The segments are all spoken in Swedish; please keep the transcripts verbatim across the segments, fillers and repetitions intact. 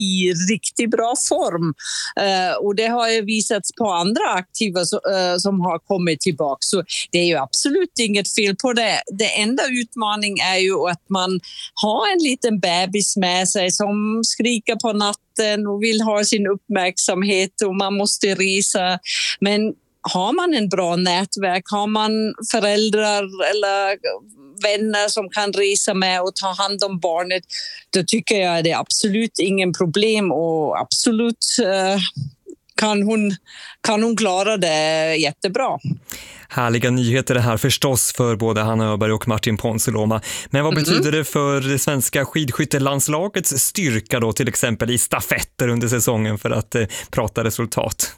i riktigt bra form. Uh, och det har ju visats på andra aktiva uh, som har kommit tillbaka. Så det är ju absolut inget fel på det. Det enda utmaning är ju att man har en liten bebis med sig som skriker på natten och vill ha sin uppmärksamhet och man måste resa. Men har man en bra nätverk, har man föräldrar eller vänner som kan resa med och ta hand om barnet, då tycker jag att det är absolut ingen problem och absolut uh, kan, hon, kan hon klara det jättebra. Härliga nyheter det här förstås för både Hanna Öberg och Martin Ponsiluoma. Men vad betyder mm. det för det svenska skidskyttelandslagets styrka då, till exempel i stafetter under säsongen, för att eh, prata resultat?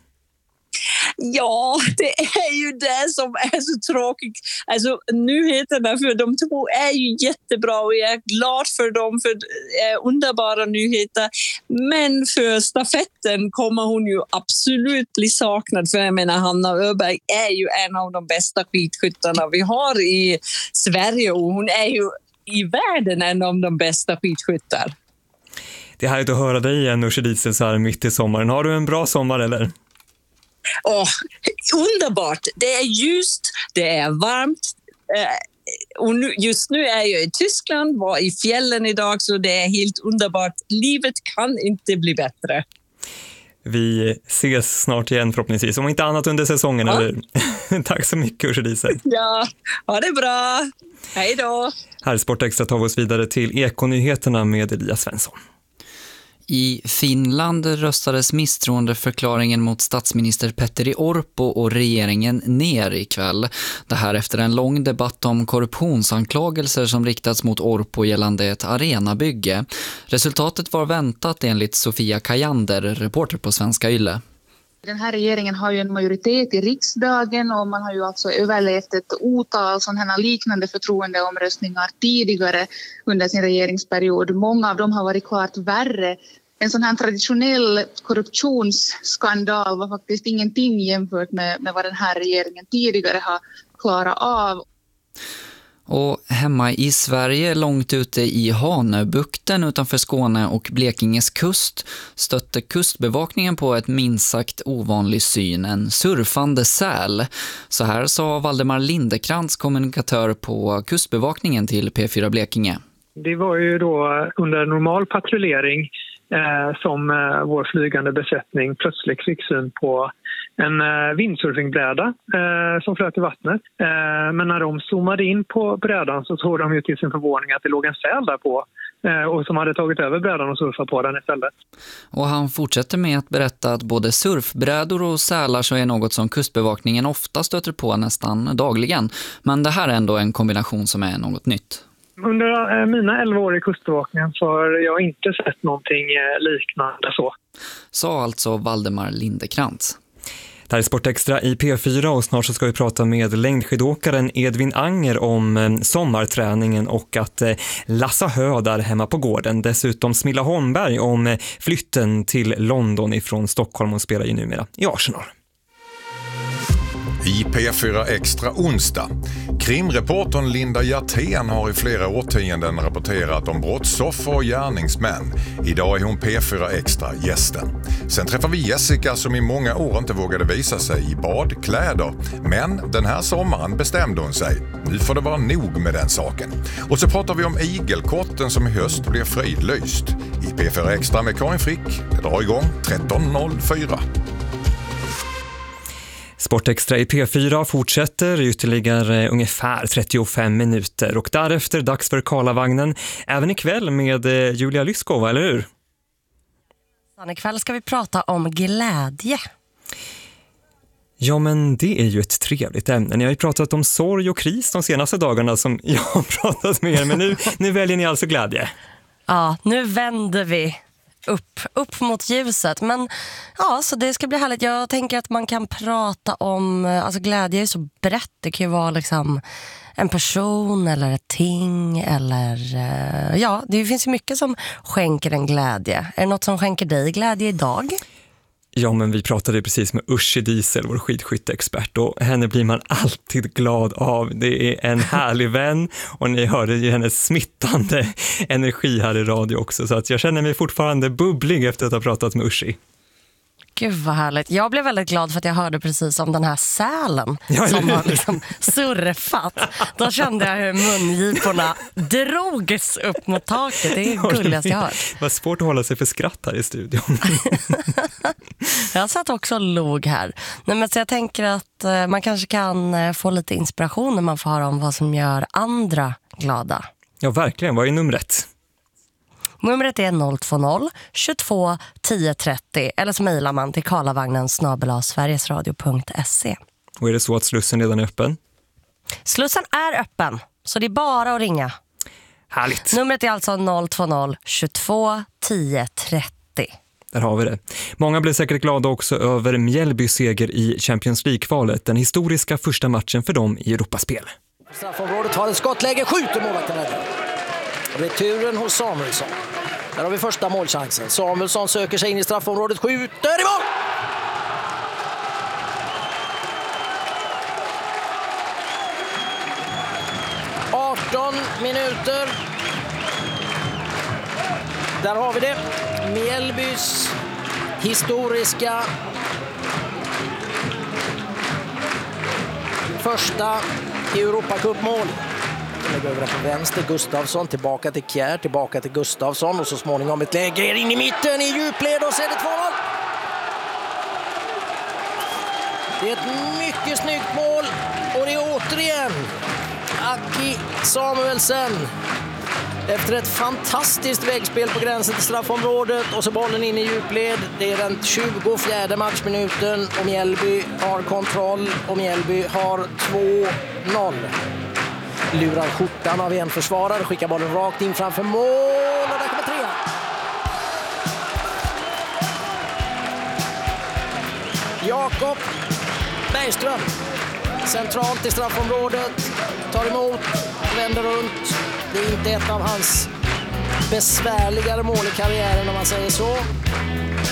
Ja, det är ju det som är så tråkigt. Alltså nyheterna för de två är ju jättebra och jag är glad för dem, för det är underbara nyheter. Men för stafetten kommer hon ju absolut bli saknad, för jag menar Hanna Öberg är ju en av de bästa skidskyttarna vi har i Sverige och hon är ju i världen en av de bästa skidskyttar. Det är härligt att höra dig igen, Nooshi Diesel, så här mitt i sommaren. Har du en bra sommar eller? Åh, underbart. Det är ljust, det är varmt. Eh, och nu, just nu är jag i Tyskland, var i fjällen idag, så det är helt underbart. Livet kan inte bli bättre. Vi ses snart igen förhoppningsvis, om inte annat under säsongen. Ja. Eller? Tack så mycket, Nooshi Diesel. Ja, ha det bra. Hej då. Här Sportextra tar vi oss vidare till Ekonyheterna med Elias Svensson. I Finland röstades misstroendeförklaringen mot statsminister Petteri Orpo och regeringen ner ikväll. Det här efter en lång debatt om korruptionsanklagelser som riktats mot Orpo gällande ett arenabygge. Resultatet var väntat enligt Sofia Kajander, reporter på Svenska Yle. Den här regeringen har ju en majoritet i riksdagen och man har ju alltså överlevt ett otal sådana liknande förtroendeomröstningar tidigare under sin regeringsperiod. Många av dem har varit klart värre. En sån här traditionell korruptionsskandal var faktiskt ingenting jämfört med, med vad den här regeringen tidigare har klarat av. Och hemma i Sverige, långt ute i Hanöbukten utanför Skåne och Blekinges kust, stötte kustbevakningen på ett minst sagt ovanlig syn, en surfande säl. Så här sa Valdemar Lindekrantz, kommunikatör på kustbevakningen, till P fyra Blekinge. Det var ju då under normal patrullering eh, som eh, vår flygande besättning plötsligt fick syn på en eh, windsurfingbräda eh, som flöt i vattnet. Eh, men när de zoomade in på brädan så såg de ju till sin förvåning att det låg en säl där på eh, och som hade tagit över brädan och surfat på den istället. Och han fortsätter med att berätta att både surfbrädor och sälar så är något som kustbevakningen ofta stöter på nästan dagligen. Men det här är ändå en kombination som är något nytt. Under mina elva år i kustbevakningen så har jag inte sett någonting liknande så. Sa alltså Valdemar Lindekrantz. Det här är Sportextra i P fyra och snart så ska vi prata med längdskidåkaren Edvin Anger om sommarträningen och att lassa hö där hemma på gården. Dessutom Smilla Holmberg om flytten till London ifrån Stockholm och spelar ju numera i Arsenal. I P fyra Extra onsdag. Krimreportern Linda Hjertén har i flera årtionden rapporterat om brottsoffer och gärningsmän. Idag är hon P fyra Extra gästen. Sen träffar vi Jessica som i många år inte vågade visa sig i badkläder. Men den här sommaren bestämde hon sig. Nu får det vara nog med den saken. Och så pratar vi om igelkotten som i höst blir fridlyst. I P fyra Extra med Karin Frick. Det drar igång tretton noll fyra. Sportextra i P fyra fortsätter ytterligare ungefär trettiofem minuter och därefter dags för Karlavagnen även ikväll med Julia Lyskova, eller hur? Ikväll ska vi prata om glädje. Ja, men det är ju ett trevligt ämne. Ni har ju pratat om sorg och kris de senaste dagarna som jag har pratat med er, men nu, nu väljer ni alltså glädje. Ja, nu vänder vi upp, upp mot ljuset. Men ja, så det ska bli härligt. Jag tänker att man kan prata om, alltså glädje är så brett. Det kan ju vara liksom en person eller ett ting eller ja, det finns ju mycket som skänker en glädje. Är det något som skänker dig glädje idag? Ja, men vi pratade precis med Uschi Diesel, vår skidskytteexpert, och henne blir man alltid glad av. Det är en härlig vän och ni hörde ju hennes smittande energi här i radio också, så att jag känner mig fortfarande bubblig efter att ha pratat med Uschi. Gud vad härligt. Jag blev väldigt glad för att jag hörde precis om den här sälen ja, som har liksom surfat. Då kände jag hur mungiporna drogs upp mot taket. Det är gulligast jag hört. Det var svårt att hålla sig för skratt här i studion. Jag satt också och log här. Nej, men så jag tänker att eh, man kanske kan eh, få lite inspiration när man får höra om vad som gör andra glada. Ja, verkligen. Vad är numret? Numret är noll två noll tjugotvå tio trettio eller så mejlar man till karlavagnen snabel-a sverigesradio punkt se. Och är det så att slussen redan är öppen? Slussen är öppen, så det är bara att ringa. Härligt. Numret är alltså noll två noll tjugotvå tio trettio. Där har vi det. Många blev säkert glada också över Mjällbys seger i Champions League-kvalet. Den historiska första matchen för dem i Europaspel. Straffområdet har ett skottläge, skjuter målvakten räddar. Returen hos Samuelsson. Där har vi första målchansen. Samuelsson söker sig in i straffområdet, skjuter i mål! arton minuter. Där har vi det. Mjällbys historiska första Europacup-mål. Lägger över på vänster, Gustafsson tillbaka till Kjær, tillbaka till Gustafsson och så småningom ett läge in i mitten i djupled och så är det två noll. Det är ett mycket snyggt mål och det är återigen Aki Samuelsen efter ett fantastiskt vägspel på gränsen till straffområdet och så bollen in i djupled. Det är den tjugofjärde matchminuten och Mjällby har kontroll och Mjällby har två noll. Lurar skjortan av en försvarare, skickar bollen rakt in framför mål och där kommer trean. Jakob Bergström centralt i straffområdet, tar emot, vänder runt. Det är inte ett av hans besvärligare mål i karriären om man säger så.